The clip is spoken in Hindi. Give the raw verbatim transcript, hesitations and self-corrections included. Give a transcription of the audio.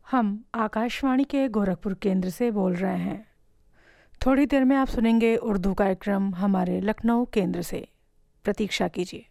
हम आकाशवाणी के गोरखपुर केंद्र से बोल रहे हैं। थोड़ी देर में आप सुनेंगे उर्दू कार्यक्रम हमारे लखनऊ केंद्र से। प्रतीक्षा कीजिए।